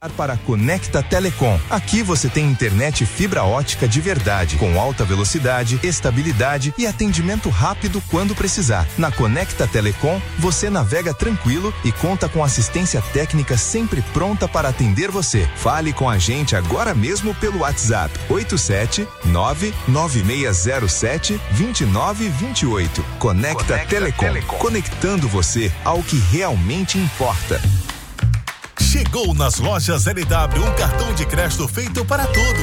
Para a Conecta Telecom. Aqui você tem internet fibra ótica de verdade, com alta velocidade, estabilidade e atendimento rápido quando precisar. Na Conecta Telecom, você navega tranquilo e conta com assistência técnica sempre pronta para atender você. Fale com a gente agora mesmo pelo WhatsApp 87996072928. Conecta Telecom, conectando você ao que realmente importa. Chegou nas lojas LW um cartão de crédito feito para tudo.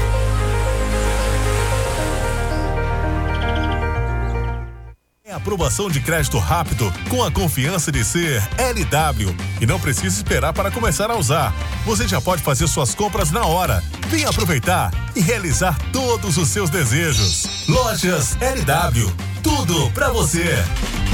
É aprovação de crédito rápido com a confiança de ser LW e não precisa esperar para começar a usar. Você já pode fazer suas compras na hora. Venha aproveitar e realizar todos os seus desejos. Lojas LW, tudo para você.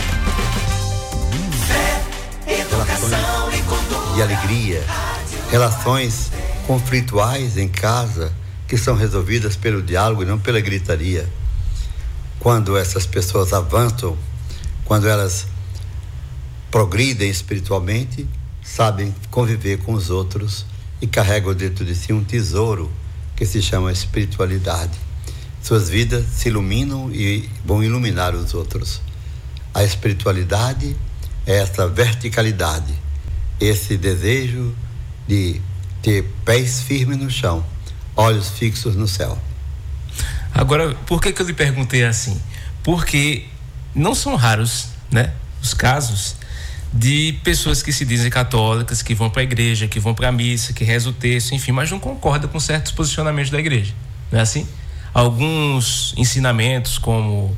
Educação e alegria, relações conflituais em casa que são resolvidas pelo diálogo e não pela gritaria. Quando essas pessoas avançam, quando elas progridem espiritualmente, sabem conviver com os outros e carregam dentro de si um tesouro que se chama espiritualidade. Suas vidas se iluminam e vão iluminar os outros. A espiritualidade é essa verticalidade, esse desejo de ter pés firmes no chão, olhos fixos no céu. Agora, por que eu lhe perguntei assim? Porque não são raros, né, os casos de pessoas que se dizem católicas, que vão para a igreja, que vão para a missa, que rezam o texto, enfim, mas não concordam com certos posicionamentos da igreja, não é assim? Alguns ensinamentos como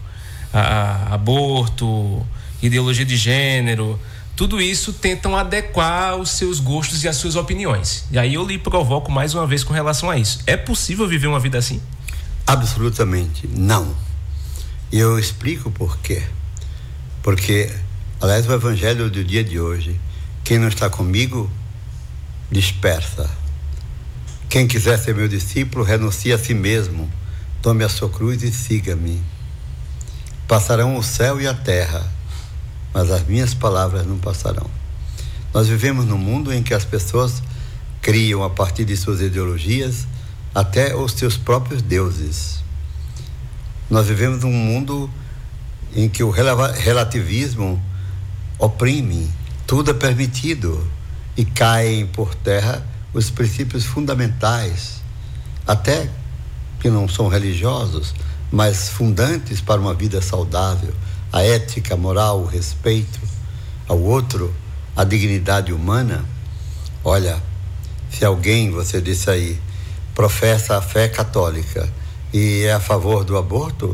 aborto, ideologia de gênero, tudo isso tentam adequar os seus gostos e as suas opiniões. E aí eu lhe provoco mais uma vez com relação a isso. É possível viver uma vida assim? Absolutamente não. E eu explico por quê. Porque, aliás, o evangelho do dia de hoje, quem não está comigo, dispersa. Quem quiser ser meu discípulo, renuncie a si mesmo, tome a sua cruz e siga-me. Passarão o céu e a terra, mas as minhas palavras não passarão. Nós vivemos num mundo em que as pessoas criam, a partir de suas ideologias, até os seus próprios deuses. Nós vivemos num mundo em que o relativismo oprime, tudo é permitido e caem por terra os princípios fundamentais, até que não são religiosos, mas fundantes para uma vida saudável, a ética, a moral, o respeito ao outro, a dignidade humana. Olha, se alguém, você disse aí, professa a fé católica e é a favor do aborto,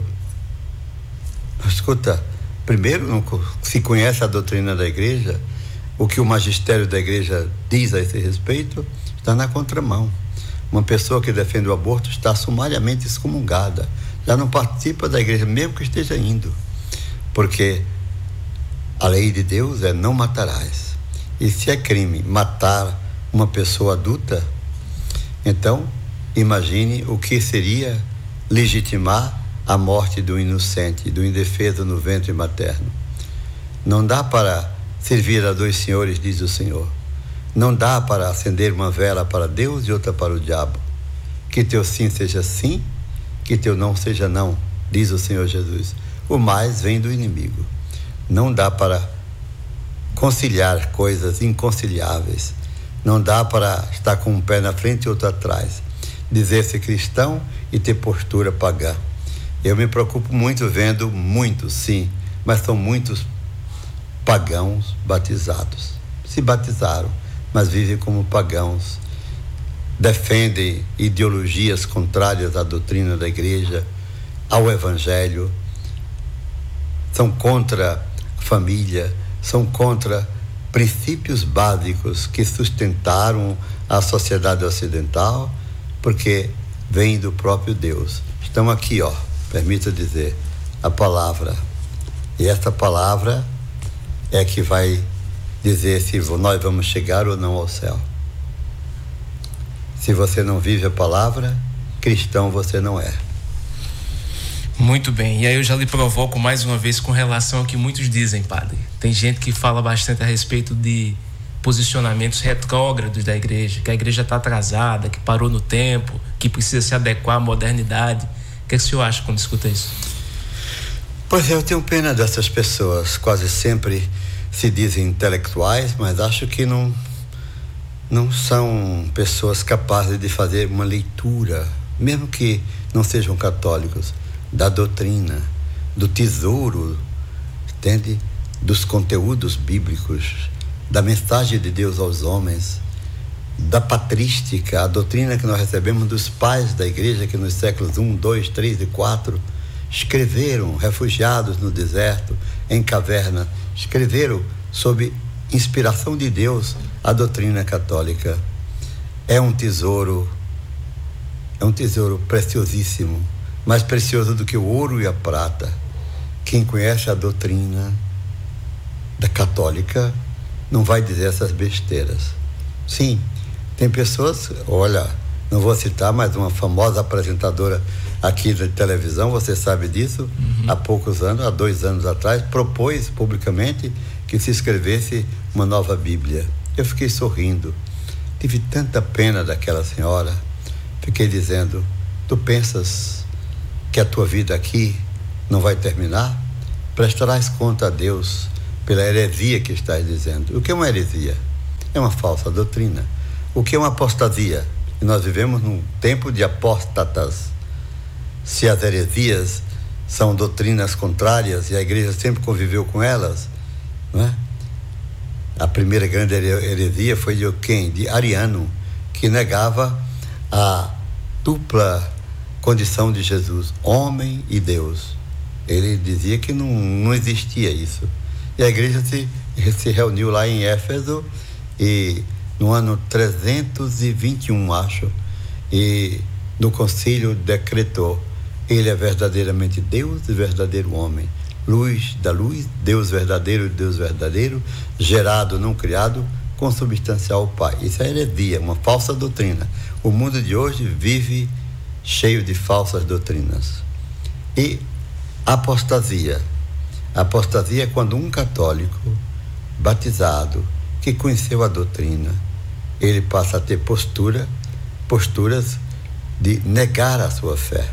escuta, primeiro não se conhece a doutrina da igreja, o que o magistério da igreja diz a esse respeito, está na contramão. Uma pessoa que defende o aborto está sumariamente excomungada, já não participa da igreja, mesmo que esteja indo, porque a lei de Deus é não matarás. E se é crime matar uma pessoa adulta, então imagine o que seria legitimar a morte do inocente, do indefeso no ventre materno. Não dá para servir a dois senhores, diz o Senhor. Não dá para acender uma vela para Deus e outra para o diabo. Que teu sim seja sim, que teu não seja não, diz o Senhor Jesus. O mais vem do inimigo. Não dá para conciliar coisas inconciliáveis. Não dá para estar com um pé na frente e outro atrás. Dizer-se cristão e ter postura pagã. Eu me preocupo muito vendo muitos, sim, mas são muitos pagãos batizados. Se batizaram, mas vivem como pagãos. Defendem ideologias contrárias à doutrina da igreja, ao evangelho. São contra a família, são contra princípios básicos que sustentaram a sociedade ocidental, porque vem do próprio Deus. Estão aqui, permita dizer, a palavra. E essa palavra é que vai dizer se nós vamos chegar ou não ao céu. Se você não vive a palavra, cristão você não é. Muito bem, e aí eu já lhe provoco mais uma vez com relação ao que muitos dizem, padre. Tem gente que fala bastante a respeito de posicionamentos retrógrados da igreja, que a igreja está atrasada, que parou no tempo, que precisa se adequar à modernidade. O que o senhor acha quando escuta isso? Pois eu tenho pena dessas pessoas, quase sempre se dizem intelectuais, mas acho que não são pessoas capazes de fazer uma leitura, mesmo que não sejam católicos, da doutrina, do tesouro, entende? Dos conteúdos bíblicos, da mensagem de Deus aos homens, da patrística, a doutrina que nós recebemos dos pais da igreja que nos séculos 1, 2, 3 e 4 escreveram, refugiados no deserto, em caverna, escreveram sob inspiração de Deus a doutrina católica. É um tesouro preciosíssimo, mais precioso do que o ouro e a prata. Quem conhece a doutrina da católica não vai dizer essas besteiras. Sim, tem pessoas, olha, não vou citar, mas uma famosa apresentadora aqui da televisão, você sabe disso, há poucos anos, há 2 anos atrás, propôs publicamente que se escrevesse uma nova Bíblia. Eu fiquei sorrindo, tive tanta pena daquela senhora, fiquei dizendo, tu pensas que a tua vida aqui não vai terminar? Prestarás conta a Deus pela heresia que estás dizendo. O que é uma heresia? É uma falsa doutrina. O que é uma apostasia? E nós vivemos num tempo de apóstatas. Se as heresias são doutrinas contrárias e a igreja sempre conviveu com elas, não é? A primeira grande heresia foi de quem? De Ariano, que negava a dupla condição de Jesus, homem e Deus. Ele dizia que não existia isso. E a igreja se reuniu lá em Éfeso e no ano 321, acho, e no concílio decretou: ele é verdadeiramente Deus e verdadeiro homem, luz da luz, Deus verdadeiro, gerado, não criado, consubstancial ao Pai. Isso é heresia, uma falsa doutrina. O mundo de hoje vive cheio de falsas doutrinas. E apostasia. Apostasia é quando um católico batizado, que conheceu a doutrina, ele passa a ter posturas de negar a sua fé.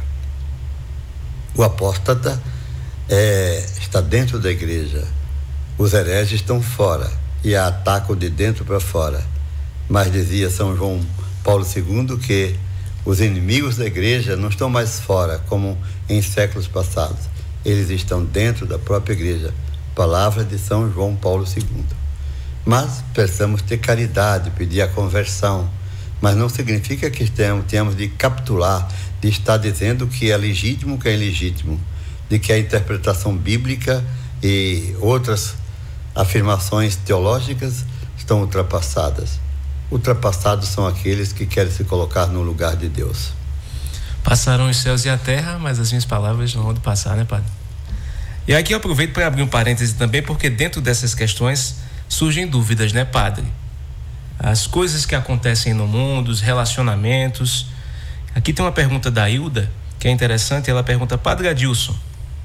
O apóstata está dentro da igreja, os hereges estão fora e a atacam de dentro para fora. Mas dizia São João Paulo II que os inimigos da igreja não estão mais fora, como em séculos passados. Eles estão dentro da própria igreja. Palavra de São João Paulo II. Mas precisamos ter caridade, pedir a conversão. Mas não significa que tenhamos de capitular, de estar dizendo que é legítimo, que é ilegítimo, de que a interpretação bíblica e outras afirmações teológicas estão ultrapassadas. Ultrapassados são aqueles que querem se colocar no lugar de Deus. Passaram os céus e a terra, mas as minhas palavras não vão passar, né, padre? E aqui eu aproveito para abrir um parêntese também, porque dentro dessas questões surgem dúvidas, né, padre? As coisas que acontecem no mundo, os relacionamentos. Aqui tem uma pergunta da Hilda, que é interessante. Ela pergunta: Padre Adilson,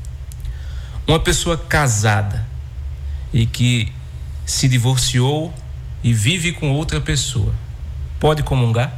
uma pessoa casada e que se divorciou e vive com outra pessoa, pode comungar?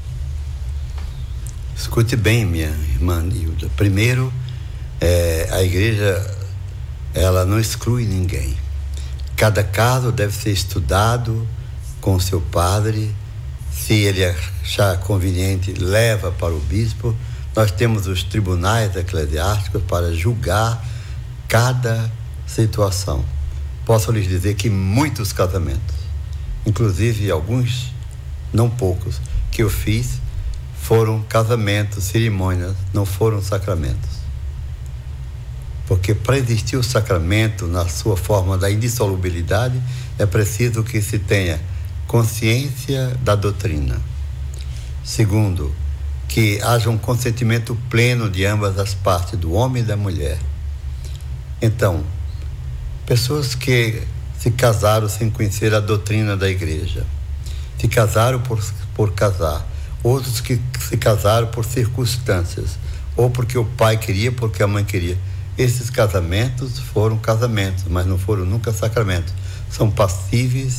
Escute bem, minha irmã Hilda. Primeiro, a igreja, ela não exclui ninguém. Cada caso deve ser estudado com o seu padre. Se ele achar conveniente, leva para o bispo. Nós temos os tribunais eclesiásticos para julgar cada situação. Posso lhes dizer que muitos casamentos, inclusive alguns, não poucos, que eu fiz, foram casamentos, cerimônias, não foram sacramentos. Porque para existir o sacramento na sua forma da indissolubilidade, é preciso que se tenha consciência da doutrina. Segundo, que haja um consentimento pleno de ambas as partes, do homem e da mulher. Então, pessoas que se casaram sem conhecer a doutrina da igreja, se casaram por casar, outros que se casaram por circunstâncias, ou porque o pai queria, porque a mãe queria. Esses casamentos foram casamentos, mas não foram nunca sacramentos. São passíveis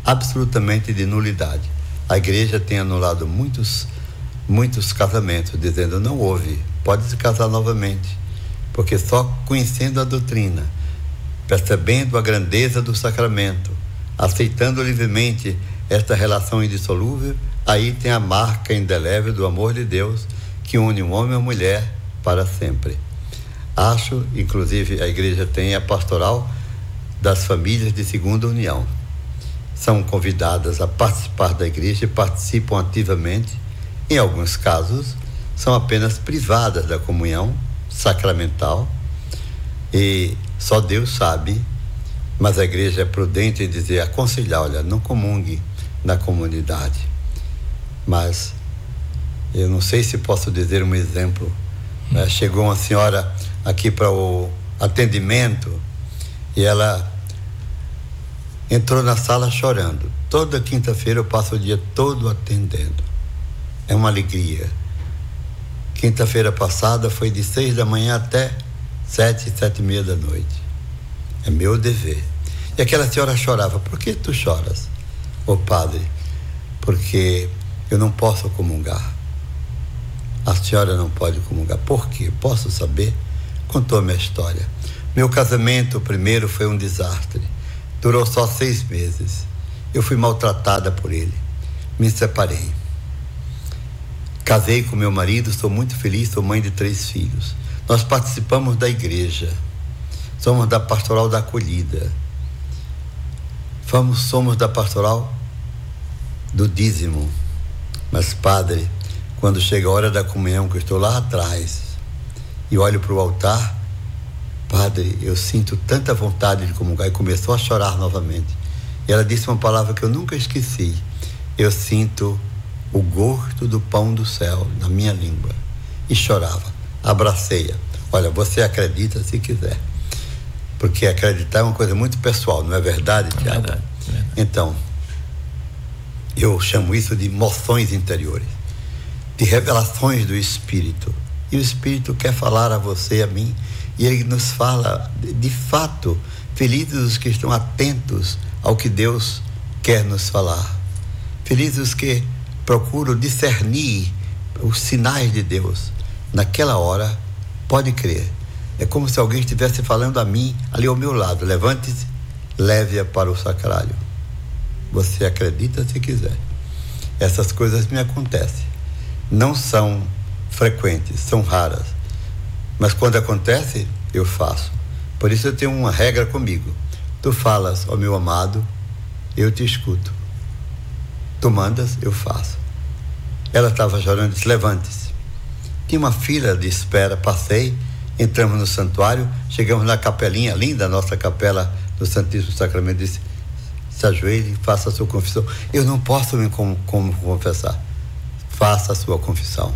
absolutamente de nulidade. A igreja tem anulado muitos casamentos, dizendo não houve, pode se casar novamente, porque só conhecendo a doutrina, percebendo a grandeza do sacramento, aceitando livremente esta relação indissolúvel, aí tem a marca indelével do amor de Deus que une um homem e uma mulher para sempre. Acho, inclusive, a igreja tem a pastoral das famílias de segunda união. São convidadas a participar da igreja e participam ativamente. Em alguns casos, são apenas privadas da comunhão sacramental e só Deus sabe, mas a igreja é prudente em dizer, aconselhar, olha, não comungue na comunidade. Mas eu não sei se posso dizer um exemplo. Chegou uma senhora aqui para o atendimento e ela entrou na sala chorando. Toda quinta-feira eu passo o dia todo atendendo. É uma alegria. Quinta-feira passada foi de 6 da manhã até 7h30 da noite. É meu dever. E aquela senhora chorava. Por que tu choras? Ô padre, porque eu não posso comungar. A senhora não pode comungar. Por quê? Posso saber? Contou a minha história. Meu casamento, o primeiro, foi um desastre. Durou só 6 meses. Eu fui maltratada por ele. Me separei. Casei com meu marido, sou muito feliz, sou mãe de 3 filhos. Nós participamos da igreja. Somos da pastoral da acolhida. Somos da pastoral do dízimo. Mas, padre, quando chega a hora da comunhão, que eu estou lá atrás e olho para o altar, padre, eu sinto tanta vontade de comungar, e começou a chorar novamente. E ela disse uma palavra que eu nunca esqueci: eu sinto o gosto do pão do céu na minha língua. E chorava. Abracei-a. Olha, você acredita se quiser, porque acreditar é uma coisa muito pessoal, não é verdade, Tiago? Verdade. Então, eu chamo isso de emoções interiores, de revelações do Espírito. E o Espírito quer falar a você e a mim, e ele nos fala, de fato, felizes os que estão atentos ao que Deus quer nos falar. Felizes os que procuram discernir os sinais de Deus. Naquela hora, pode crer, é como se alguém estivesse falando a mim, ali ao meu lado: levante-se, leve-a para o sacrário. Você acredita se quiser. Essas coisas me acontecem. Não são frequentes, são raras. Mas quando acontece, eu faço. Por isso eu tenho uma regra comigo: tu falas, ó meu amado, eu te escuto. Tu mandas, eu faço. Ela estava chorando, disse: levante-se. Tinha uma fila de espera, passei, entramos no santuário, chegamos na capelinha linda, a nossa capela do Santíssimo Sacramento. Disse: se ajoelhe, faça a sua confissão. Eu não posso me confessar. Faça a sua confissão.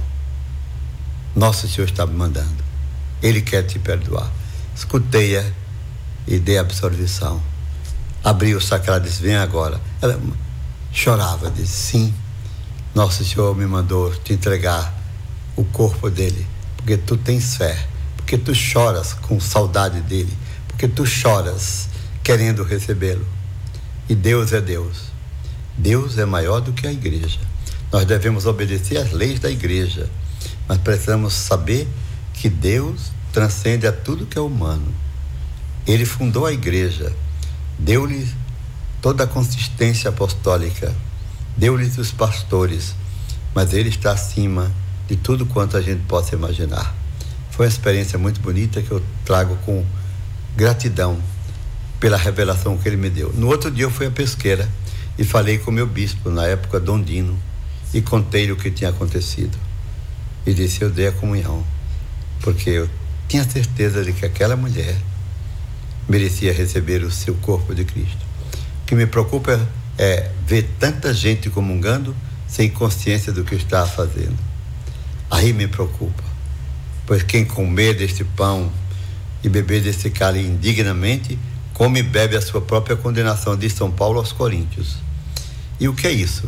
Nosso Senhor está me mandando. Ele quer te perdoar. Escutei-a e dei absolvição. Abri o sacrário e disse: vem agora. Ela chorava, disse: sim, Nosso Senhor me mandou te entregar o corpo dele, porque tu tens fé, porque tu choras com saudade dele, porque tu choras querendo recebê-lo. E Deus é Deus. Deus é maior do que a igreja. Nós devemos obedecer às leis da igreja, mas precisamos saber que Deus transcende a tudo que é humano. Ele fundou a igreja, deu-lhe toda a consistência apostólica, deu-lhes os pastores, mas ele está acima de tudo quanto a gente possa imaginar. Foi uma experiência muito bonita que eu trago com gratidão pela revelação que ele me deu. No outro dia eu fui à Pesqueira e falei com o meu bispo, na época Dom Dino, e contei-lhe o que tinha acontecido. E disse: eu dei a comunhão, porque eu tinha certeza de que aquela mulher merecia receber o seu corpo de Cristo. O que me preocupa é ver tanta gente comungando sem consciência do que está fazendo. Aí me preocupa, pois quem comer deste pão e beber deste cálice indignamente, come e bebe a sua própria condenação, diz São Paulo aos Coríntios. E o que é isso?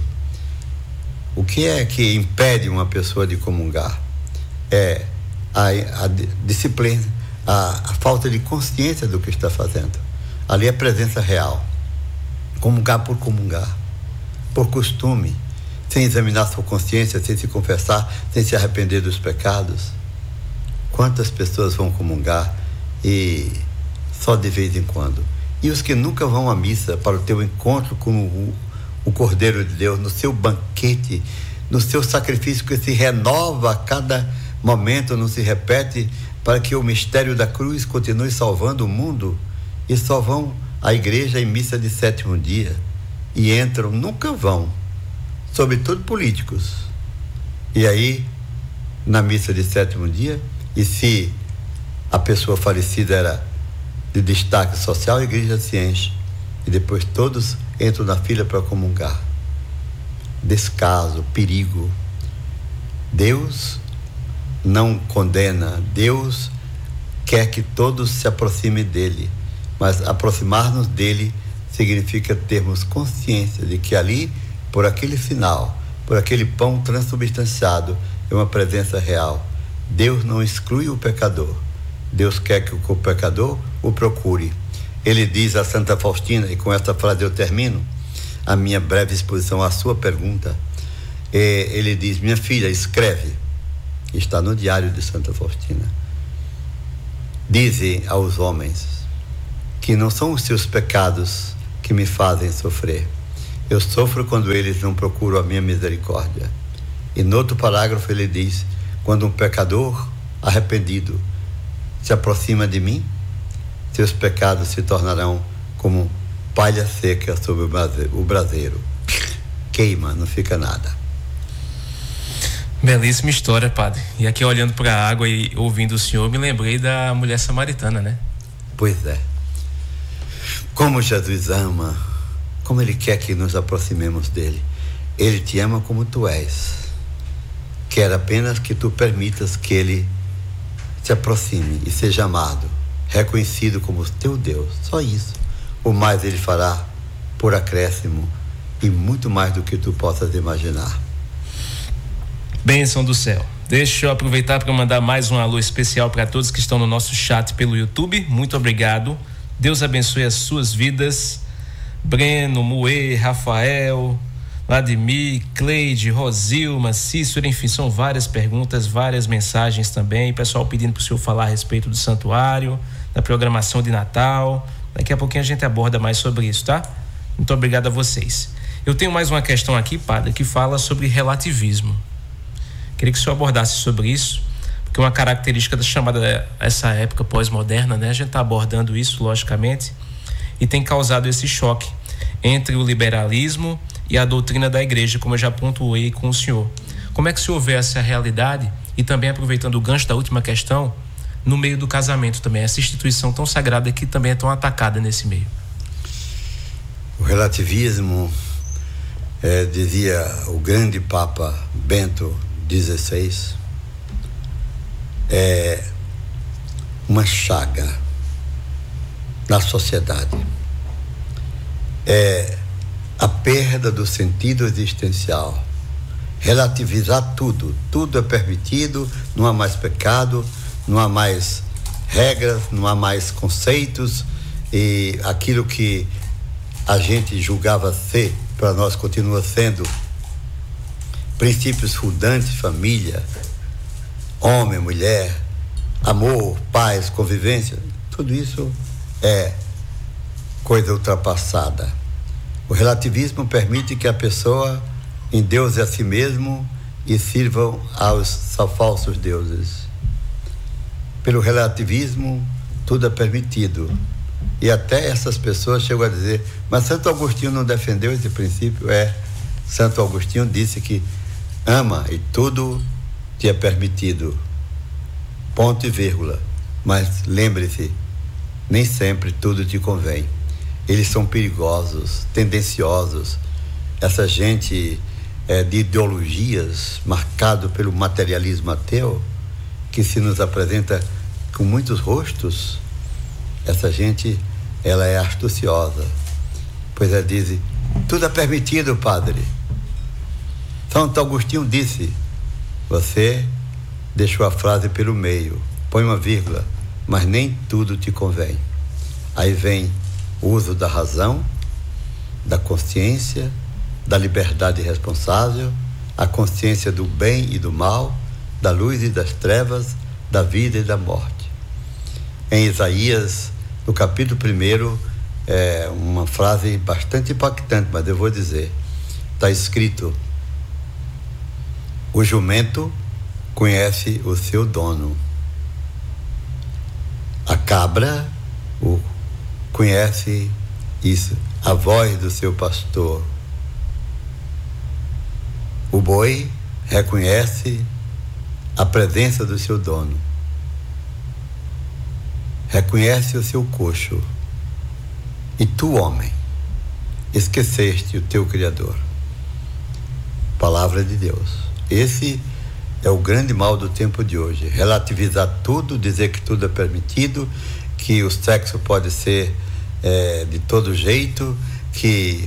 O que é que impede uma pessoa de comungar? É a disciplina, a falta de consciência do que está fazendo. Ali é presença real. Comungar por comungar, por costume, sem examinar sua consciência, sem se confessar, sem se arrepender dos pecados. Quantas pessoas vão comungar e só de vez em quando? E os que nunca vão à missa para o teu encontro com o Cordeiro de Deus, no seu banquete, no seu sacrifício que se renova a cada momento, não se repete, para que o mistério da cruz continue salvando o mundo, e só vão à igreja em missa de 7º dia e entram, nunca vão, sobretudo políticos. E aí, na missa de 7º dia, e se a pessoa falecida era de destaque social, a igreja se enche e depois todos entram na fila para comungar. Descaso, perigo. Deus não condena, Deus quer que todos se aproximem dele, mas aproximar-nos dele significa termos consciência de que ali, por aquele sinal, por aquele pão transubstanciado, é uma presença real. Deus não exclui o pecador, Deus quer que o pecador o procure. Ele diz a Santa Faustina, e com esta frase eu termino a minha breve exposição à sua pergunta. Ele diz: minha filha, escreve, está no diário de Santa Faustina, dize aos homens que não são os seus pecados que me fazem sofrer. Eu sofro quando eles não procuram a minha misericórdia. E no outro parágrafo ele diz: quando um pecador arrependido se aproxima de mim, seus pecados se tornarão como palha seca sobre o braseiro. Queima, não fica nada. Belíssima história, padre. E aqui olhando para a água e ouvindo o senhor, me lembrei da mulher samaritana, né? Pois é. Como Jesus ama, como Ele quer que nos aproximemos dele. Ele te ama como tu és. Quer apenas que tu permitas que Ele se aproxime e seja amado, reconhecido como teu Deus. Só isso. O mais Ele fará por acréscimo e muito mais do que tu possas imaginar. Bênção do céu. Deixa eu aproveitar para mandar mais um alô especial para todos que estão no nosso chat pelo YouTube. Muito obrigado. Deus abençoe as suas vidas. Breno, Muê, Rafael, Vladimir, Cleide, Rosilma, Cícero, enfim, são várias perguntas, várias mensagens também. Pessoal pedindo para o senhor falar a respeito do santuário, da programação de Natal. Daqui a pouquinho a gente aborda mais sobre isso, tá? Muito obrigado a vocês. Eu tenho mais uma questão aqui, padre, que fala sobre relativismo. Queria que o senhor abordasse sobre isso, porque uma característica da chamada essa época pós-moderna, né? A gente está abordando isso, logicamente, e tem causado esse choque entre o liberalismo e a doutrina da igreja, como eu já pontuei com o senhor. Como é que o senhor vê essa realidade? E também, aproveitando o gancho da última questão, no meio do casamento também, essa instituição tão sagrada que também é tão atacada nesse meio. O relativismo, dizia o grande Papa Bento XVI, é uma chaga na sociedade. É a perda do sentido existencial. Relativizar tudo. Tudo é permitido, não há mais pecado, não há mais regras, não há mais conceitos, e aquilo que a gente julgava ser, para nós continua sendo princípios fundantes: família, homem, mulher, amor, paz, convivência. Tudo isso é coisa ultrapassada. O relativismo permite que a pessoa endeuse a si mesmo e sirvam aos falsos deuses. Pelo relativismo, tudo é permitido. E até essas pessoas chegam a dizer: mas Santo Agostinho não defendeu esse princípio? Santo Agostinho disse que ama e tudo te é permitido. Ponto e vírgula. Mas lembre-se, nem sempre tudo te convém. Eles são perigosos, tendenciosos. Essa gente de ideologias marcado pelo materialismo ateu, que se nos apresenta com muitos rostos, essa gente, ela é astuciosa. Pois diz: tudo é permitido, padre. Santo Agostinho disse: você deixou a frase pelo meio, põe uma vírgula, mas nem tudo te convém. Aí vem o uso da razão, da consciência, da liberdade responsável, a consciência do bem e do mal, da luz e das trevas, da vida e da morte. Em Isaías, no capítulo 1, é uma frase bastante impactante, mas eu vou dizer, está escrito: o jumento conhece o seu dono, a cabra conhece isso, a voz do seu pastor, o boi reconhece a presença do seu dono, reconhece o seu coxo, e tu, homem, esqueceste o teu Criador. Palavra de Deus. Esse é o grande mal do tempo de hoje, relativizar tudo, dizer que tudo é permitido, que o sexo pode ser de todo jeito, que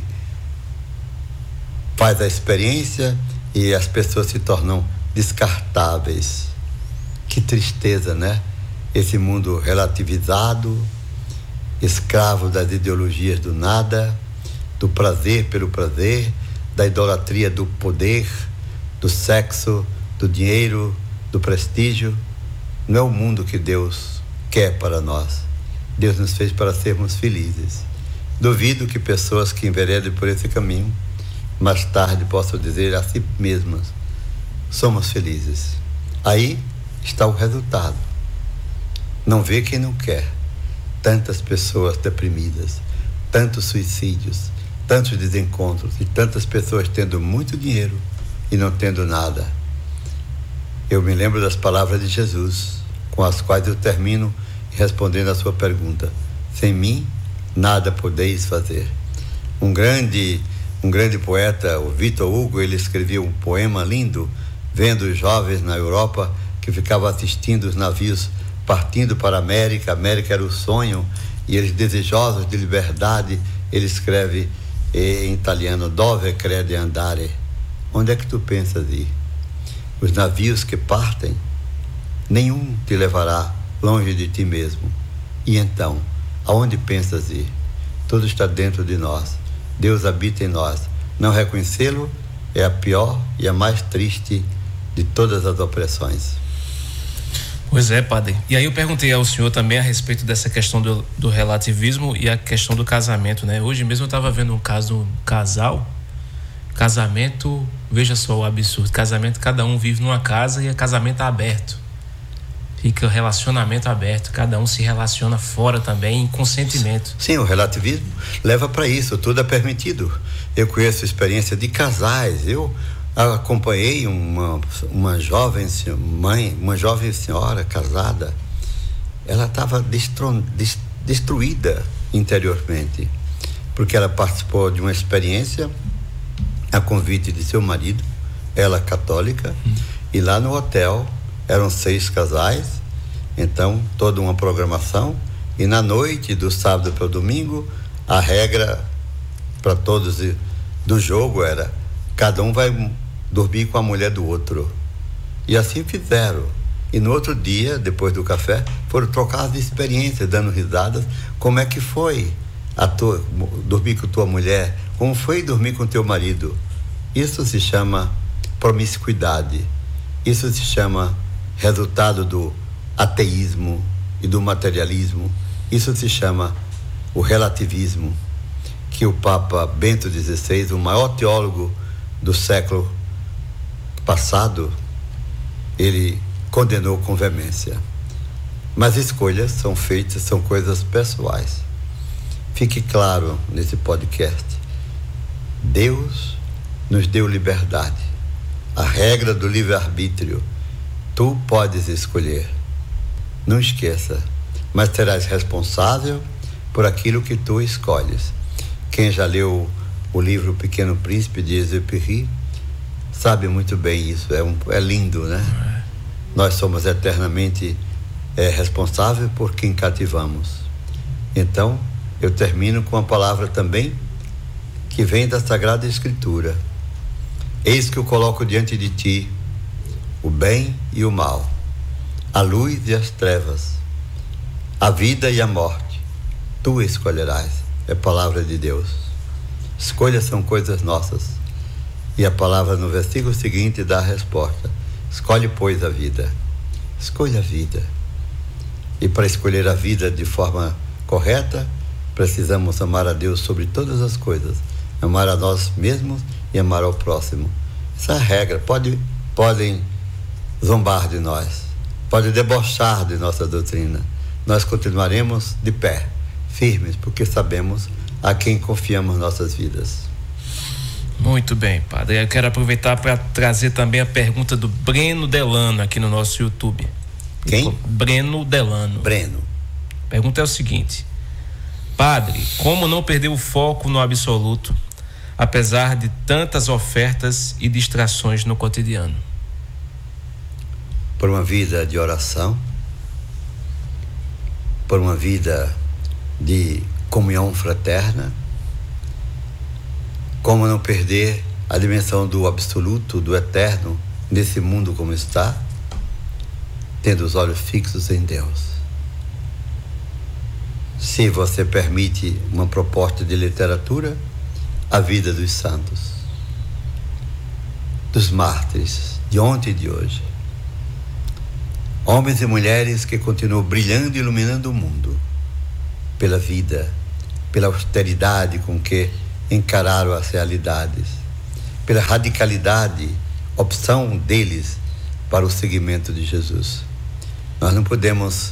faz a experiência e as pessoas se tornam descartáveis. Que tristeza, né? Esse mundo relativizado, escravo das ideologias do nada, do prazer pelo prazer, da idolatria do poder, do sexo, do dinheiro, do prestígio. Não é o mundo que Deus quer para nós. Deus nos fez para sermos felizes. Duvido que pessoas que enveredem por esse caminho, mais tarde possam dizer a si mesmas: somos felizes. Aí está o resultado. Não vê quem não quer. Tantas pessoas deprimidas, tantos suicídios, tantos desencontros e tantas pessoas tendo muito dinheiro e não tendo nada. Eu me lembro das palavras de Jesus, com as quais eu termino respondendo a sua pergunta: sem mim nada podeis fazer. Um grande poeta, o Victor Hugo, ele escreveu um poema lindo, vendo os jovens na Europa que ficavam assistindo os navios partindo para a América. A América era o sonho, e eles, desejosos de liberdade, ele escreve em italiano: dove crede andare? Onde é que tu pensas ir? Os navios que partem, nenhum te levará longe de ti mesmo. E então, aonde pensas ir? Tudo está dentro de nós. Deus habita em nós. Não reconhecê-lo é a pior e a mais triste de todas as opressões. Pois é, padre. E aí eu perguntei ao senhor também a respeito dessa questão do relativismo e a questão do casamento, né? Hoje mesmo eu estava vendo um caso de um casal. Casamento, veja só o absurdo. Casamento, cada um vive numa casa e é casamento aberto. Fica o relacionamento aberto, cada um se relaciona fora também, em consentimento. Sim, o relativismo leva para isso, tudo é permitido. Eu conheço experiência de casais. Eu acompanhei uma jovem mãe, uma jovem senhora casada. Ela estava destruída interiormente, porque ela participou de uma experiência a convite de seu marido, ela católica, e lá no hotel eram 6 casais, então toda uma programação, e na noite do sábado para o domingo, a regra para todos do jogo era: cada um vai dormir com a mulher do outro. E assim fizeram. E no outro dia, depois do café, foram trocar as experiências, dando risadas. Como é que foi dormir com tua mulher? Como foi dormir com teu marido? Isso se chama promiscuidade. Isso se chama resultado do ateísmo e do materialismo. Isso se chama o relativismo, que o Papa Bento XVI, o maior teólogo do século passado, ele condenou com veemência. Mas escolhas são feitas, são coisas pessoais. Fique claro nesse podcast: Deus nos deu liberdade, a regra do livre-arbítrio. Tu podes escolher. Não esqueça, mas serás responsável por aquilo que tu escolhes. Quem já leu o livro Pequeno Príncipe de Exupéry sabe muito bem isso. É lindo, né? Nós somos eternamente responsáveis por quem cativamos. Então, eu termino com uma palavra também que vem da Sagrada Escritura: eis que eu coloco diante de ti o bem e o mal, a luz e as trevas, a vida e a morte. Tu escolherás. É palavra de Deus. Escolhas são coisas nossas. E a palavra no versículo seguinte dá a resposta. Escolhe, pois, a vida. Escolha a vida. E para escolher a vida de forma correta, precisamos amar a Deus sobre todas as coisas, amar a nós mesmos e amar ao próximo. Essa é a regra. Podem zombar de nós, podem debochar de nossa doutrina. Nós continuaremos de pé, firmes, porque sabemos a quem confiamos nossas vidas. Muito bem, padre. Eu quero aproveitar para trazer também a pergunta do Breno Delano aqui no nosso YouTube. Quem? Breno Delano. Breno. A pergunta é o seguinte: padre, como não perder o foco no absoluto, apesar de tantas ofertas e distrações no cotidiano? Por uma vida de oração, por uma vida de comunhão fraterna. Como não perder a dimensão do absoluto, do eterno, nesse mundo como está, tendo os olhos fixos em Deus. Se você permite uma proposta de literatura, a vida dos santos, dos mártires, de ontem e de hoje. Homens e mulheres que continuam brilhando e iluminando o mundo, pela vida, pela austeridade com que encararam as realidades, pela radicalidade, opção deles para o seguimento de Jesus. Nós não podemos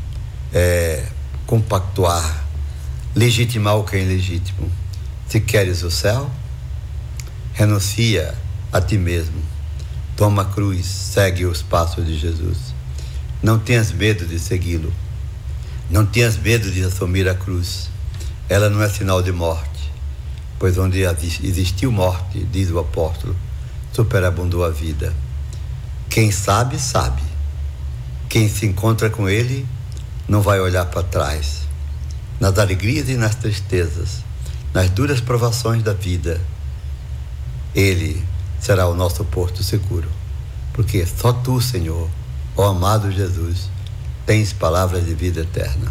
compactuar, legitimar o que é ilegítimo. Se queres o céu, renuncia a ti mesmo, toma a cruz, segue os passos de Jesus. Não tenhas medo de segui-lo, não tenhas medo de assumir a cruz. Ela não é sinal de morte, pois onde existiu morte, diz o apóstolo, superabundou a vida. Quem sabe, sabe. Quem se encontra com ele não vai olhar para trás. Nas alegrias e nas tristezas, nas duras provações da vida, ele será o nosso porto seguro. Porque só tu, Senhor, ó amado Jesus, tens palavras de vida eterna.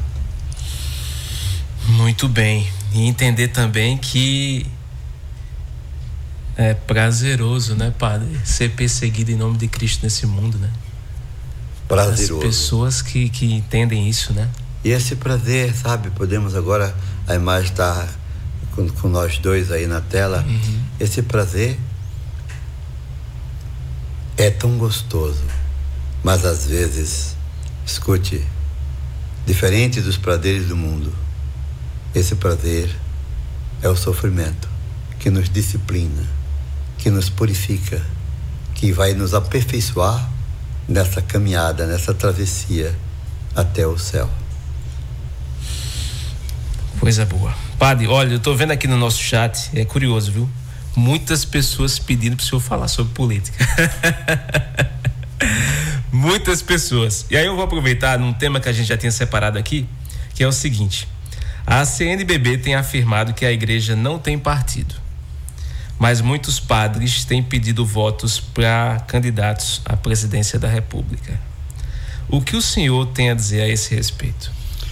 Muito bem. E entender também que é prazeroso, né, padre, ser perseguido em nome de Cristo nesse mundo, né? Prazeroso. As pessoas que entendem isso, né? E esse prazer, sabe, podemos agora, a imagem está com nós dois aí na tela. Esse prazer é tão gostoso, mas às vezes, escute, diferente dos prazeres do mundo, esse prazer é o sofrimento que nos disciplina, que nos purifica, que vai nos aperfeiçoar nessa caminhada, nessa travessia até o céu. Coisa boa. Padre, olha, eu tô vendo aqui no nosso chat, é curioso, viu? Muitas pessoas pedindo pro senhor falar sobre política. Muitas pessoas. E aí eu vou aproveitar num tema que a gente já tinha separado aqui, que é o seguinte: a CNBB tem afirmado que a igreja não tem partido, mas muitos padres têm pedido votos para candidatos à presidência da República. O que o senhor tem a dizer a esse respeito?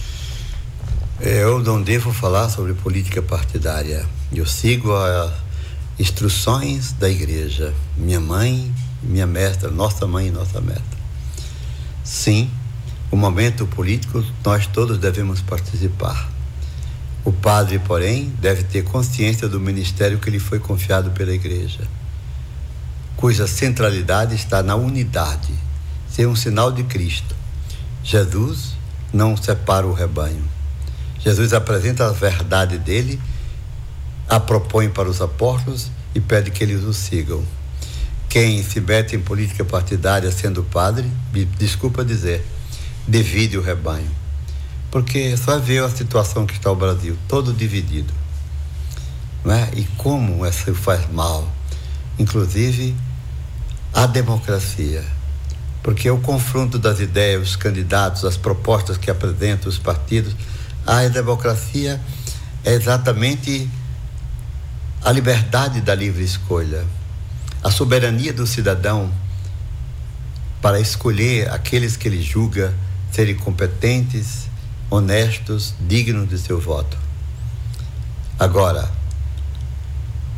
Eu não devo falar sobre política partidária. Eu sigo as instruções da igreja, minha mãe, minha mestra, nossa mãe e nossa mestra. Sim, o momento político nós todos devemos participar. O padre, porém, deve ter consciência do ministério que lhe foi confiado pela igreja, cuja centralidade está na unidade, ser um sinal de Cristo. Jesus não separa o rebanho. Jesus apresenta a verdade dele, a propõe para os apóstolos e pede que eles o sigam. Quem se mete em política partidária sendo padre, desculpa dizer, divide o rebanho. Porque só vê a situação que está o Brasil, todo dividido, não é? E como isso faz mal, inclusive à democracia. Porque o confronto das ideias, os candidatos, as propostas que apresentam os partidos, a democracia é exatamente a liberdade da livre escolha, a soberania do cidadão para escolher aqueles que ele julga serem competentes, honestos, dignos de seu voto. Agora,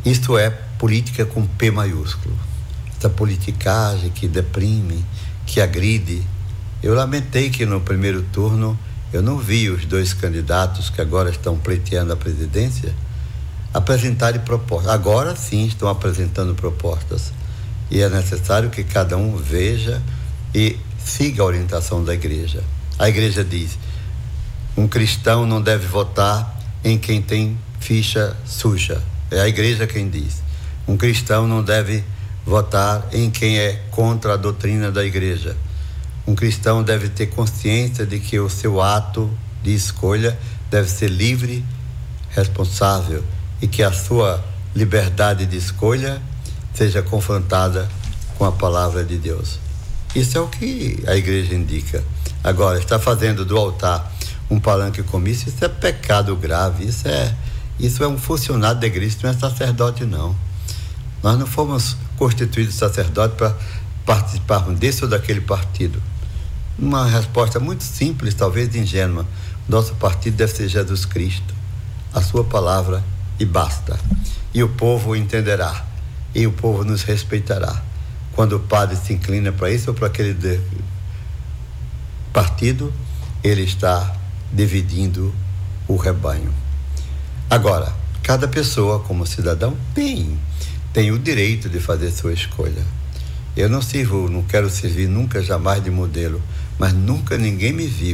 Isto é política com P maiúsculo. Essa politicagem que deprime, que agride. Eu lamentei que no primeiro turno eu não vi os dois candidatos que agora estão pleiteando a presidência apresentarem propostas. Agora sim estão apresentando propostas. E é necessário que cada um veja e siga a orientação da igreja. A igreja diz: um cristão não deve votar em quem tem ficha suja. É a igreja quem diz. Um cristão não deve votar em quem é contra a doutrina da igreja. Um cristão deve ter consciência de que o seu ato de escolha deve ser livre, responsável, e que a sua liberdade de escolha seja confrontada com a palavra de Deus. Isso é o que a igreja indica. Agora, está fazendo do altar um palanque comício, isso é pecado grave, isso é um funcionário da igreja, isso não é sacerdote, não. Nós não fomos constituídos sacerdotes para participarmos desse ou daquele partido. Uma resposta muito simples, talvez ingênua: nosso partido deve ser Jesus Cristo, a sua palavra, e basta. E o povo entenderá, e o povo nos respeitará. Quando o padre se inclina para isso ou para aquele partido, ele está dividindo o rebanho. Agora, cada pessoa, como cidadão, tem o direito de fazer sua escolha. Eu não quero servir nunca, jamais de modelo, mas nunca ninguém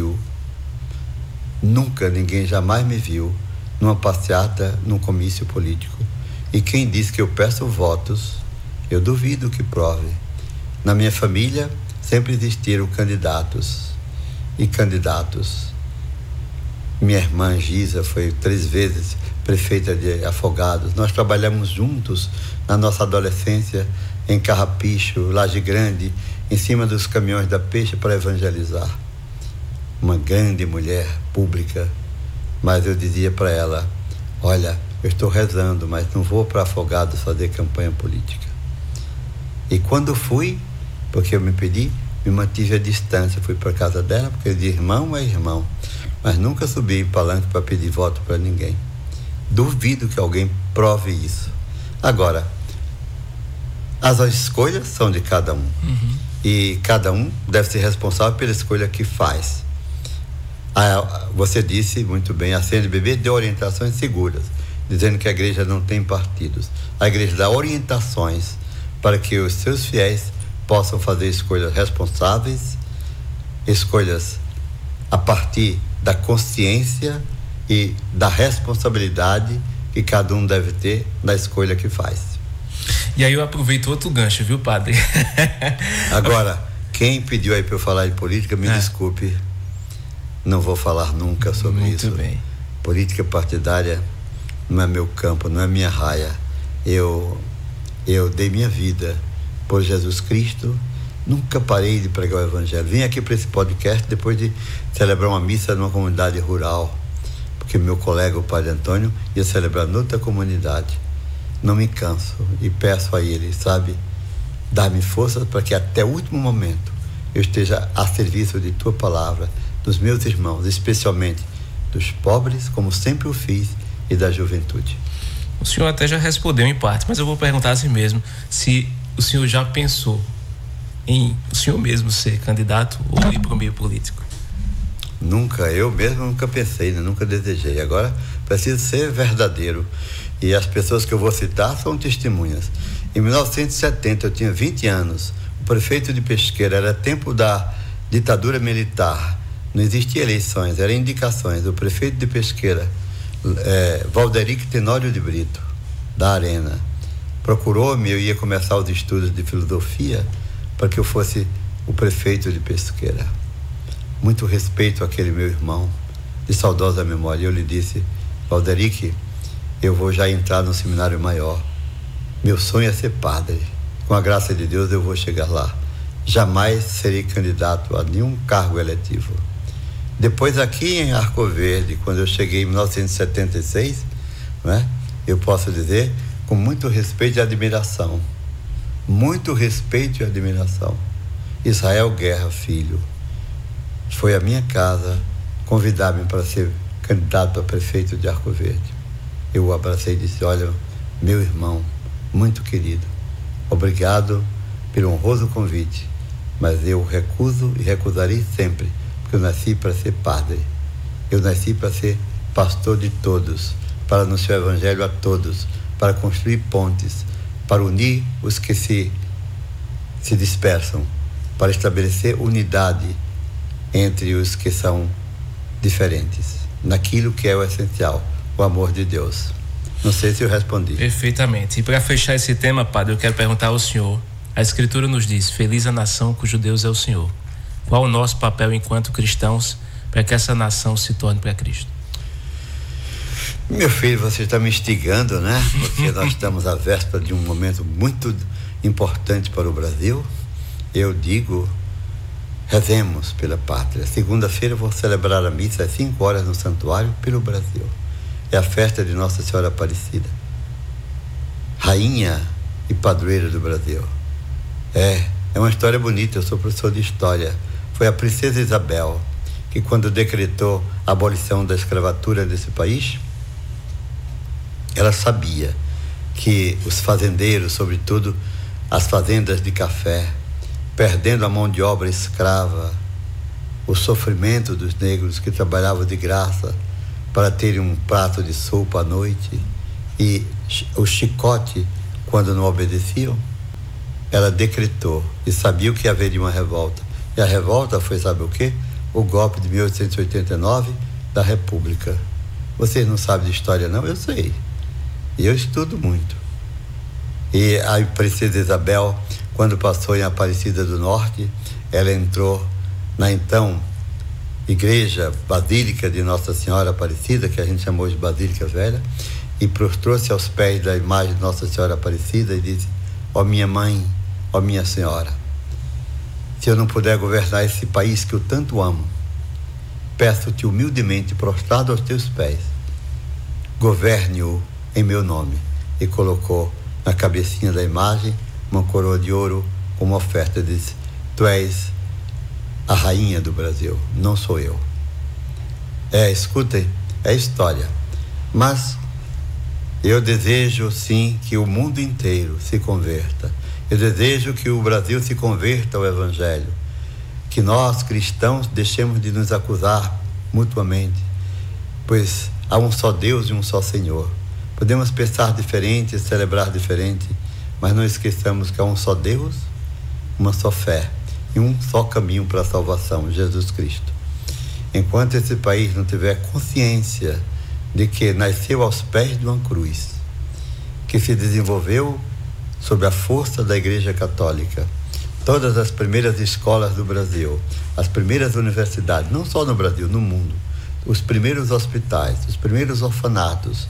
jamais me viu numa passeata, num comício político. E quem diz que eu peço votos, eu duvido que prove. Na minha família sempre existiram candidatos e candidatos. Minha irmã Gisa foi 3 vezes prefeita de Afogados. Nós trabalhamos juntos na nossa adolescência em Carrapicho, Laje Grande, em cima dos caminhões da Peixe para evangelizar. Uma grande mulher pública, mas eu dizia para ela: olha, eu estou rezando, mas não vou para Afogados fazer campanha política. E quando fui, porque eu me mantive à distância, fui para a casa dela, porque de irmão é irmão, mas nunca subi em palanque para pedir voto para ninguém. Duvido que alguém prove isso. Agora, as escolhas são de cada um. E cada um deve ser responsável pela escolha que faz. Você disse muito bem, a CNBB deu orientações seguras, dizendo que a igreja não tem partidos. A igreja dá orientações para que os seus fiéis possam fazer escolhas responsáveis, escolhas a partir da consciência e da responsabilidade que cada um deve ter na escolha que faz. E aí eu aproveito outro gancho, viu, padre? Agora, quem pediu aí para eu falar de política, me desculpe, não vou falar nunca sobre isso. Muito bem. Política partidária não é meu campo, não é minha raia. Eu dei minha vida por Jesus Cristo, nunca parei de pregar o evangelho. Vim aqui para esse podcast depois de celebrar uma missa numa comunidade rural, porque meu colega, o padre Antônio, ia celebrar noutra comunidade. Não me canso e peço a ele, dar-me força para que até o último momento eu esteja a serviço de tua palavra, dos meus irmãos, especialmente dos pobres, como sempre o fiz, e da juventude. O senhor até já respondeu em parte, mas eu vou perguntar a si mesmo se o senhor já pensou em o senhor mesmo ser candidato ou ir para o meio político. Eu mesmo nunca pensei, nunca desejei. Agora preciso ser verdadeiro. E as pessoas que eu vou citar são testemunhas. Em 1970, eu tinha 20 anos. O prefeito de Pesqueira, era tempo da ditadura militar. Não existia eleições, eram indicações. O prefeito de Pesqueira, Valderico Tenório de Brito, da Arena, procurou-me. Eu ia começar os estudos de filosofia para que eu fosse o prefeito de Pesqueira. Muito respeito àquele meu irmão, de saudosa memória. Eu lhe disse: Valderico, eu vou já entrar no seminário maior. Meu sonho é ser padre. Com a graça de Deus eu vou chegar lá. Jamais serei candidato a nenhum cargo eletivo. Depois, aqui em Arco Verde, quando eu cheguei em 1976, eu posso dizer com muito respeito e admiração. Muito respeito e admiração. Israel Guerra Filho foi à minha casa convidar-me para ser candidato a prefeito de Arco Verde. Eu o abracei e disse: olha, meu irmão, muito querido, obrigado pelo honroso convite, mas eu recuso e recusarei sempre, porque eu nasci para ser padre. Eu nasci para ser pastor de todos, para anunciar o evangelho a todos, para construir pontes, para unir os que se dispersam, para estabelecer unidade entre os que são diferentes, naquilo que é o essencial, o amor de Deus. Não sei se eu respondi. Perfeitamente. E para fechar esse tema, padre, eu quero perguntar ao senhor. A Escritura nos diz: feliz a nação cujo Deus é o Senhor. Qual o nosso papel enquanto cristãos para que essa nação se torne para Cristo? Meu filho, você está me instigando, né? Porque nós estamos à véspera de um momento muito importante para o Brasil. Eu digo, rezemos pela pátria. Segunda-feira eu vou celebrar a missa às 5 horas no santuário pelo Brasil. É a festa de Nossa Senhora Aparecida, rainha e padroeira do Brasil. É uma história bonita. Eu sou professor de história. Foi a princesa Isabel que, quando decretou a abolição da escravatura desse país, ela sabia que os fazendeiros, sobretudo as fazendas de café, perdendo a mão de obra escrava, o sofrimento dos negros que trabalhavam de graça para terem um prato de sopa à noite e o chicote quando não obedeciam, ela decretou e sabia o que haveria uma revolta. E a revolta foi, sabe o quê? O golpe de 1889 da República. Vocês não sabem de história, não? Eu sei. E eu estudo muito. E a princesa Isabel, quando passou em Aparecida do Norte, ela entrou na então igreja Basílica de Nossa Senhora Aparecida, que a gente chamou de Basílica Velha, e prostrou-se aos pés da imagem de Nossa Senhora Aparecida e disse: ó minha mãe, ó minha senhora, se eu não puder governar esse país que eu tanto amo, peço-te humildemente, prostrado aos teus pés, governe-o em meu nome. E colocou na cabecinha da imagem uma coroa de ouro como oferta. Disse: tu és a rainha do Brasil, não sou eu. Escutem, é história. Mas eu desejo sim que o mundo inteiro se converta. Eu desejo que o Brasil se converta ao Evangelho, que nós cristãos deixemos de nos acusar mutuamente, pois há um só Deus e um só Senhor. Podemos pensar diferente, celebrar diferente, mas não esqueçamos que há um só Deus, uma só fé e um só caminho para a salvação, Jesus Cristo. Enquanto esse país não tiver consciência de que nasceu aos pés de uma cruz, que se desenvolveu sob a força da Igreja Católica, todas as primeiras escolas do Brasil, as primeiras universidades, não só no Brasil, no mundo, os primeiros hospitais, os primeiros orfanatos,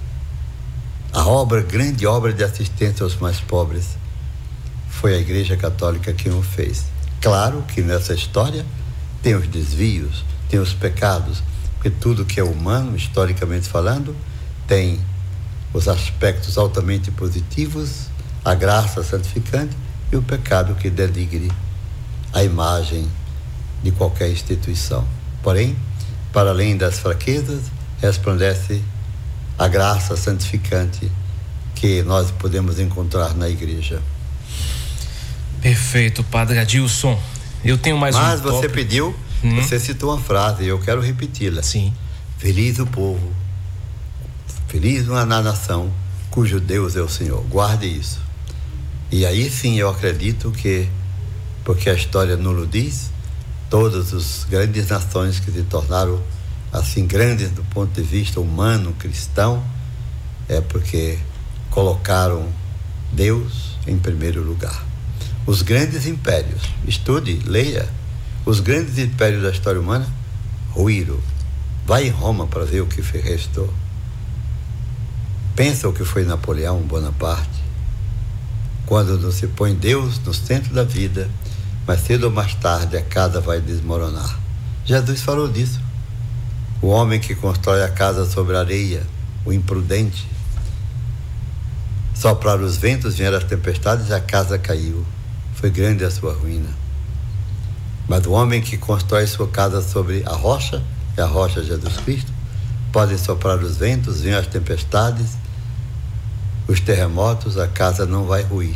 a grande obra de assistência aos mais pobres, foi a Igreja Católica quem o fez. Claro que nessa história tem os desvios, tem os pecados, porque tudo que é humano, historicamente falando, tem os aspectos altamente positivos, a graça santificante e o pecado que denigre a imagem de qualquer instituição. Porém, para além das fraquezas, resplandece a graça santificante que nós podemos encontrar na igreja. Perfeito, Padre Adilson. Eu tenho mais Mas você pediu, você citou uma frase e eu quero repeti-la. Sim. Feliz o povo, feliz a nação cujo Deus é o Senhor. Guarde isso. E aí sim eu acredito que, porque a história não o diz, todas as grandes nações que se tornaram assim grandes do ponto de vista humano, cristão, é porque colocaram Deus em primeiro lugar. Os grandes impérios, estude, leia, os grandes impérios da história humana ruíram. Vai em Roma para ver o que restou. Pensa o que foi Napoleão Bonaparte. Quando não se põe Deus no centro da vida, mas cedo ou mais tarde a casa vai desmoronar. Jesus falou disso. O homem que constrói a casa sobre a areia, o imprudente, sopraram os ventos, vieram as tempestades e a casa caiu. Foi grande a sua ruína. Mas o homem que constrói sua casa sobre a rocha, é a rocha Jesus Cristo, podem soprar os ventos, vêm as tempestades os terremotos, a casa não vai ruir,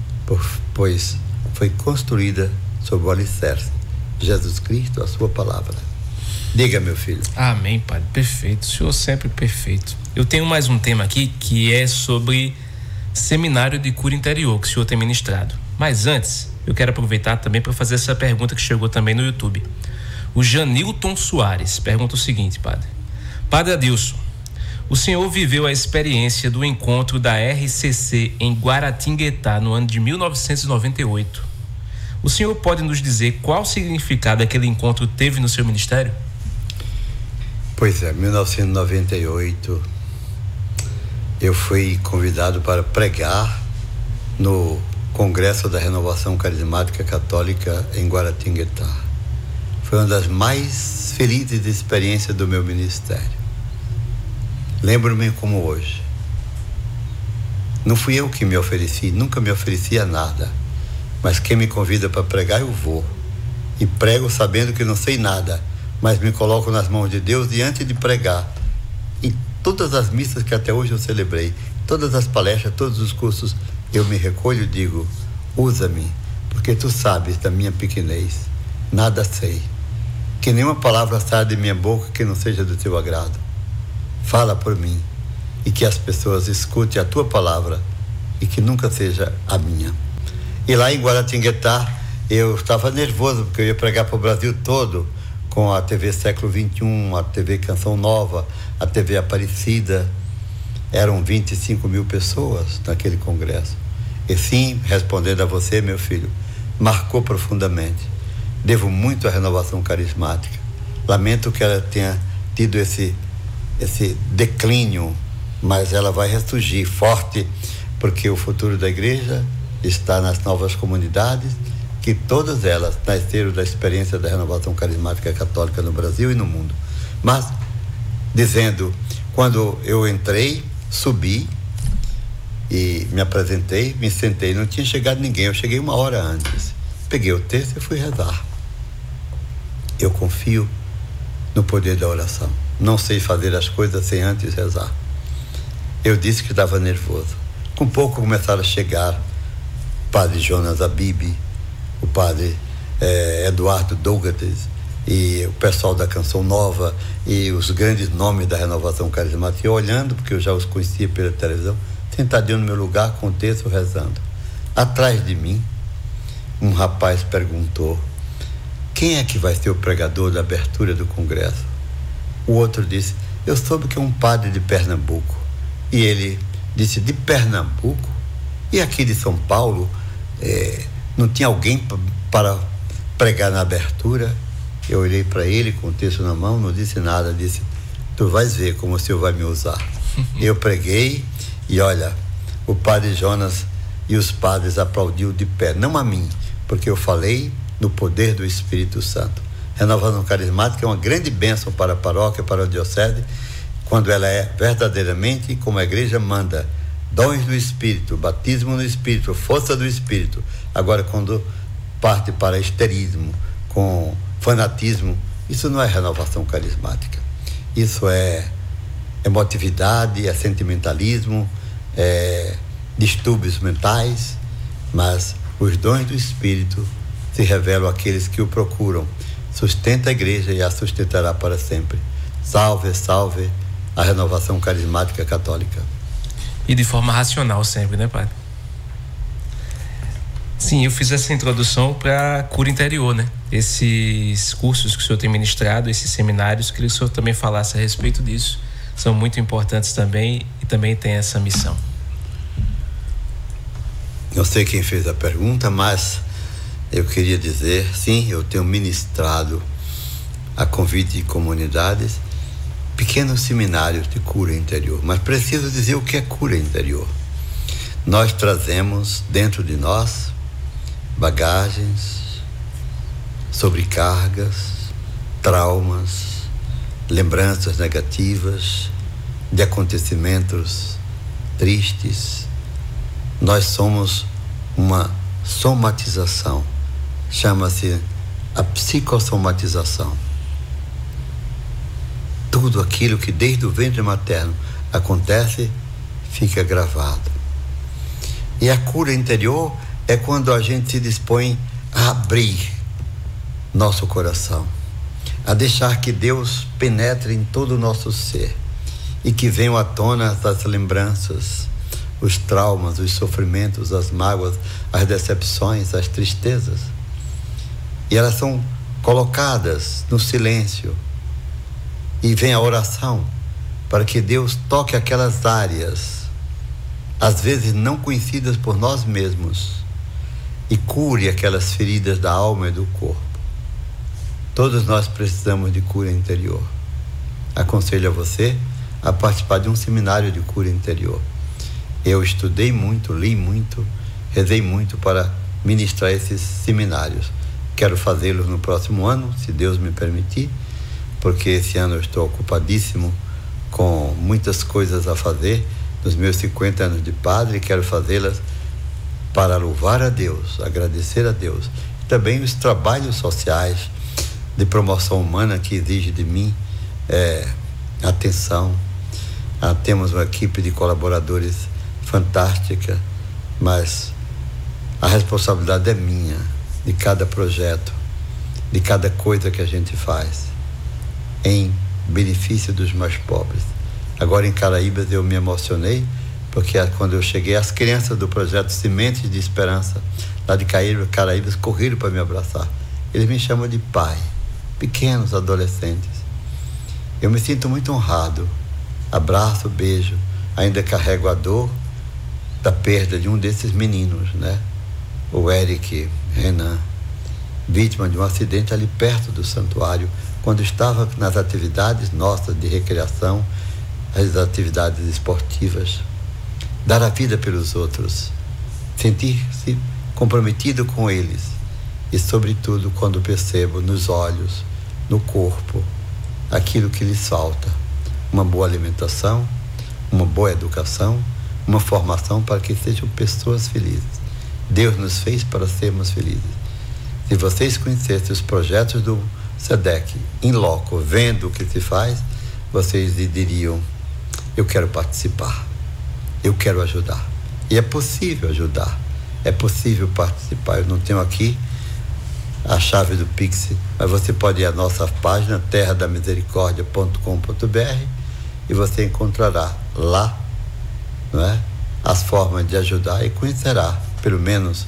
pois foi construída sobre o alicerce, Jesus Cristo, a sua palavra. Diga, meu filho. Amém, Padre, perfeito, o senhor sempre perfeito. Eu tenho mais um tema aqui que é sobre seminário de cura interior que o senhor tem ministrado, mas antes eu quero aproveitar também para fazer essa pergunta que chegou também no YouTube. O Janilton Soares pergunta o seguinte, Padre Adilson, o senhor viveu a experiência do encontro da RCC em Guaratinguetá no ano de 1998. O senhor pode nos dizer qual o significado aquele encontro teve no seu ministério? Pois é, 1998 eu fui convidado para pregar no Congresso da Renovação Carismática Católica em Guaratinguetá. Foi uma das mais felizes experiências do meu ministério. Lembro-me como hoje. Não fui eu que me ofereci, nunca me oferecia nada. Mas quem me convida para pregar, eu vou. E prego sabendo que não sei nada, mas me coloco nas mãos de Deus e antes de pregar, em todas as missas que até hoje eu celebrei, todas as palestras, todos os cursos, eu me recolho e digo, usa-me, porque tu sabes da minha pequenez, nada sei. Que nenhuma palavra saia de minha boca que não seja do teu agrado. Fala por mim e que as pessoas escutem a tua palavra e que nunca seja a minha. E lá em Guaratinguetá eu estava nervoso porque eu ia pregar para o Brasil todo com a TV Século XXI, a TV Canção Nova, a TV Aparecida. Eram 25 mil pessoas naquele congresso. E sim, respondendo a você, meu filho, marcou profundamente. Devo muito à renovação carismática. Lamento que ela tenha tido esse declínio, mas ela vai ressurgir forte, porque o futuro da igreja está nas novas comunidades, que todas elas nasceram da experiência da renovação carismática católica no Brasil e no mundo. Mas, dizendo, quando eu entrei, subi e me apresentei, me sentei, não tinha chegado ninguém, eu cheguei 1 hora antes, peguei o texto e fui rezar. Eu confio no poder da oração. Não sei fazer as coisas sem antes rezar. Eu disse que estava nervoso. Com pouco começaram a chegar o padre Jonas Abib, o padre Eduardo Douglas e o pessoal da Canção Nova e os grandes nomes da renovação carismática. Eu olhando, porque eu já os conhecia pela televisão, sentadinho no meu lugar com o texto rezando. Atrás de mim, um rapaz perguntou: quem é que vai ser o pregador da abertura do congresso? O outro disse: eu soube que é um padre de Pernambuco. E ele disse: de Pernambuco? E aqui de São Paulo não tinha alguém para pregar na abertura? Eu olhei para ele com o texto na mão, não disse nada, disse: tu vais ver como o Senhor vai me usar. Eu preguei e olha, o padre Jonas e os padres aplaudiu de pé, não a mim, porque eu falei no poder do Espírito Santo. Renovação carismática é uma grande bênção para a paróquia, para a diocese, quando ela é verdadeiramente como a igreja manda: dons do Espírito, batismo no Espírito, força do Espírito. Agora, quando parte para esterismo, com fanatismo, isso não é renovação carismática. Isso é emotividade, é sentimentalismo, é distúrbios mentais, mas os dons do Espírito se revelam àqueles que o procuram. Sustenta a igreja e a sustentará para sempre. Salve, salve a renovação carismática católica. E de forma racional sempre, né, padre? Sim, eu fiz essa introdução para cura interior, né? Esses cursos que o senhor tem ministrado, esses seminários, queria que o senhor também falasse a respeito disso. São muito importantes também e também tem essa missão. Não sei quem fez a pergunta, mas eu queria dizer, sim, eu tenho ministrado a convite de comunidades pequenos seminários de cura interior, mas preciso dizer o que é cura interior. Nós trazemos dentro de nós bagagens, sobrecargas, traumas, lembranças negativas de acontecimentos tristes. Nós somos uma somatização, chama-se a psicossomatização. Tudo aquilo que desde o ventre materno acontece fica gravado. E a cura interior é quando a gente se dispõe a abrir nosso coração, a deixar que Deus penetre em todo o nosso ser e que venham à tona as lembranças, os traumas, os sofrimentos, as mágoas, as decepções, as tristezas. E elas são colocadas no silêncio e vem a oração para que Deus toque aquelas áreas, às vezes não conhecidas por nós mesmos, e cure aquelas feridas da alma e do corpo. Todos nós precisamos de cura interior. Aconselho a você a participar de um seminário de cura interior. Eu estudei muito, li muito, rezei muito para ministrar esses seminários. Quero fazê-los no próximo ano, se Deus me permitir, porque esse ano eu estou ocupadíssimo com muitas coisas a fazer. Nos meus 50 anos de padre, quero fazê-las para louvar a Deus, agradecer a Deus. Também os trabalhos sociais de promoção humana que exige de mim atenção. Temos uma equipe de colaboradores fantástica, mas a responsabilidade é minha, de cada projeto, de cada coisa que a gente faz, em benefício dos mais pobres. Agora em Caraíbas eu me emocionei, porque quando eu cheguei, as crianças do projeto Sementes de Esperança, lá de Caraíbas, correram para me abraçar. Eles me chamam de pai, pequenos adolescentes. Eu me sinto muito honrado. Abraço, beijo. Ainda carrego a dor da perda de um desses meninos, né? O Eric Renan, vítima de um acidente ali perto do santuário, quando estava nas atividades nossas de recreação, as atividades esportivas. Dar a vida pelos outros, sentir-se comprometido com eles e, sobretudo, quando percebo nos olhos, no corpo, aquilo que lhes falta: uma boa alimentação, uma boa educação, uma formação para que sejam pessoas felizes. Deus nos fez para sermos felizes. Se vocês conhecessem os projetos do SEDEC em loco, vendo o que se faz, vocês diriam: eu quero participar, eu quero ajudar. E é possível ajudar, é possível participar. Eu não tenho aqui a chave do Pix, mas você pode ir à nossa página terradamisericordia.com.br e você encontrará lá, não é, as formas de ajudar e conhecerá, pelo menos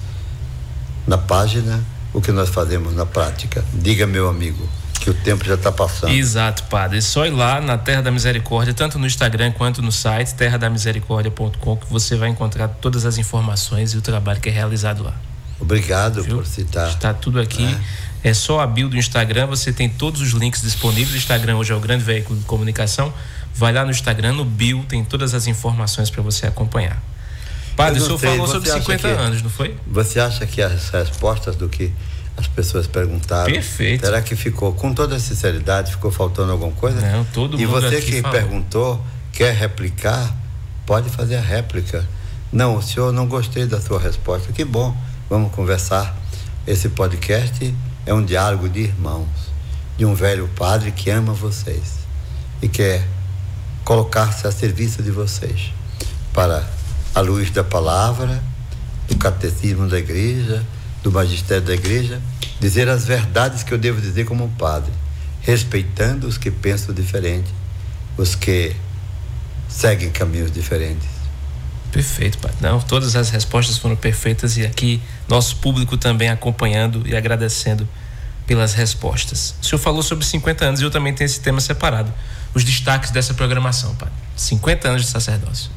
na página, o que nós fazemos na prática. Diga, meu amigo, que o tempo já está passando. Exato, padre. É só ir lá na Terra da Misericórdia, tanto no Instagram quanto no site terradamisericordia.com, que você vai encontrar todas as informações e o trabalho que é realizado lá. Obrigado. Viu? Por citar. Está tudo aqui. É só a bio do Instagram, você tem todos os links disponíveis. O Instagram hoje é o grande veículo de comunicação. Vai lá no Instagram, no bio, tem todas as informações para você acompanhar. Padre, o senhor falou sobre 50 anos, não foi? Você acha que as respostas do que as pessoas perguntaram, perfeito, será que ficou, com toda a sinceridade, ficou faltando alguma coisa? Não, todo mundo. E você que falou. Perguntou, quer replicar, pode fazer a réplica. Não, o senhor, não gostei da sua resposta. Que bom, vamos conversar. Esse podcast é um diálogo de irmãos, de um velho padre que ama vocês e quer colocar-se a serviço de vocês, para a luz da palavra, do catecismo da igreja, do magistério da igreja, dizer as verdades que eu devo dizer como um padre, respeitando os que pensam diferente, os que seguem caminhos diferentes. Perfeito, padre. Não, todas as respostas foram perfeitas e aqui nosso público também acompanhando e agradecendo pelas respostas. O senhor falou sobre 50 anos e eu também tenho esse tema separado. Os destaques dessa programação, padre. 50 anos de sacerdócio.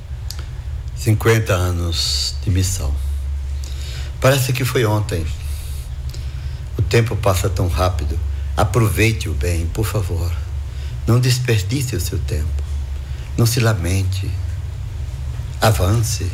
50 anos de missão. Parece que foi ontem. O tempo passa tão rápido. Aproveite-o bem, por favor. Não desperdice o seu tempo. Não se lamente. Avance.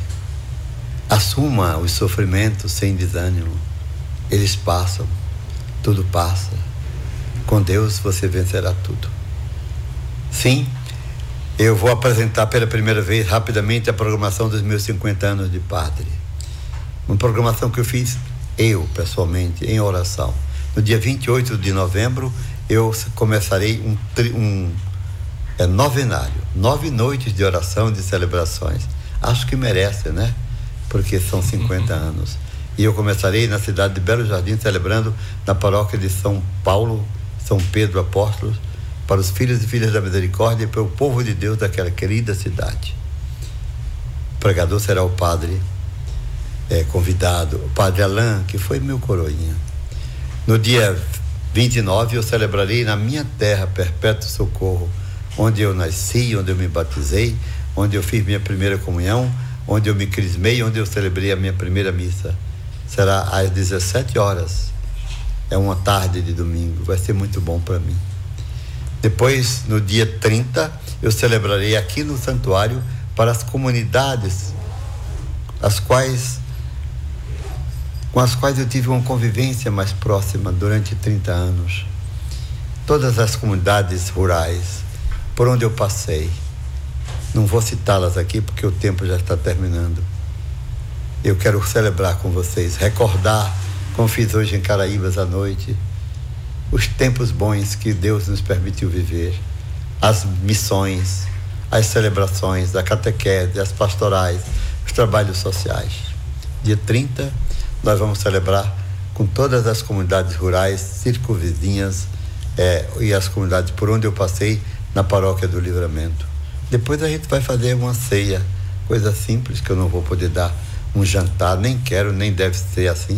Assuma os sofrimentos sem desânimo. Eles passam. Tudo passa. Com Deus você vencerá tudo. Sim, eu vou apresentar pela primeira vez rapidamente a programação dos meus 50 anos de padre. Uma programação que eu fiz, eu pessoalmente, em oração. No dia 28 de novembro, eu começarei um novenário, 9 noites de oração, de celebrações. Acho que merece, né? porque são 50 anos. E eu começarei na cidade de Belo Jardim, celebrando na paróquia de São Paulo, São Pedro Apóstolo, para os filhos e filhas da misericórdia e para o povo de Deus daquela querida cidade. O pregador será o padre convidado, o padre Alain, que foi meu coroinha. No dia 29 eu celebrarei na minha terra Perpétuo Socorro, onde eu nasci, onde eu me batizei, onde eu fiz minha primeira comunhão, onde eu me crismei, onde eu celebrei a minha primeira missa. Será às 17 horas. É uma tarde de domingo, vai ser muito bom para mim. Depois, no dia 30, eu celebrarei aqui no santuário para as comunidades com as quais eu tive uma convivência mais próxima durante 30 anos. Todas as comunidades rurais por onde eu passei. Não vou citá-las aqui porque o tempo já está terminando. Eu quero celebrar com vocês, recordar, como fiz hoje em Caraíbas à noite, os tempos bons que Deus nos permitiu viver, as missões, as celebrações, a catequese, as pastorais, os trabalhos sociais. Dia 30, nós vamos celebrar com todas as comunidades rurais, circunvizinhas e as comunidades por onde eu passei na Paróquia do Livramento. Depois a gente vai fazer uma ceia, coisa simples que eu não vou poder dar um jantar, nem quero, nem deve ser assim.